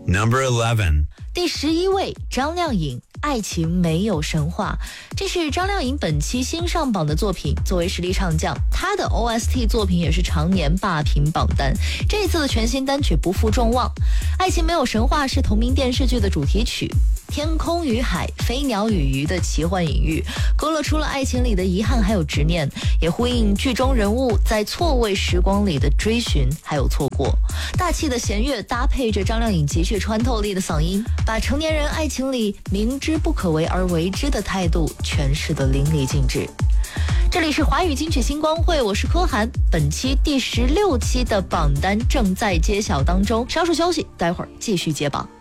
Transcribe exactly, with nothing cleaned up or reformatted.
Number eleven. 第十一位，张靓颖。爱情没有神话，这是张靓颖本期新上榜的作品。作为实力唱将，她的 O S T 作品也是常年霸屏榜单。这一次的全新单曲不负众望，爱情没有神话是同名电视剧的主题曲，天空与海，飞鸟与鱼的奇幻隐喻，勾勒出了爱情里的遗憾还有执念，也呼应剧中人物在错位时光里的追寻还有错过。大气的弦乐搭配着张靓颖极具穿透力的嗓音，把成年人爱情里明知不可为而为之的态度诠释得淋漓尽致。这里是华语金曲星光会，我是柯涵。本期第十六期的榜单正在揭晓当中，稍事休息，待会儿继续揭榜。